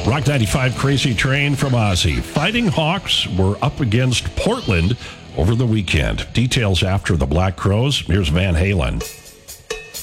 Rock 95 Crazy Train from Ozzy. Fighting Hawks were up against Portland over the weekend. Details after the Black Crowes. Here's Van Halen.